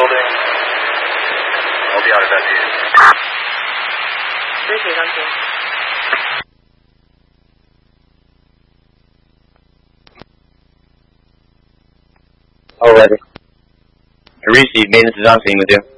building. I'll be out of that view. Appreciate it, okay. Alrighty. Receive, maintenance is on scene with you.